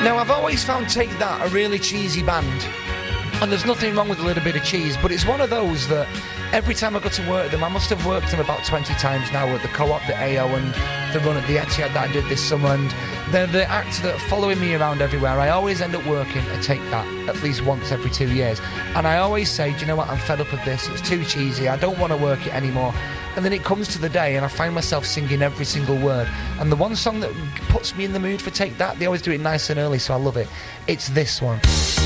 Now, I've always found Take That a really cheesy band. And there's nothing wrong with a little bit of cheese, but it's one of those that every time I go to work them, I must have worked them about 20 times now at the Co-op, the AO, and the run at the Etihad that I did this summer, and they're the acts that are following me around everywhere. I always end up working a Take That at least once every 2 years, and I always say, do you know what, I'm fed up of this, it's too cheesy, I don't want to work it anymore. And then it comes to the day and I find myself singing every single word, and the one song that puts me in the mood for Take That, they always do it nice and early, so I love it, it's this one.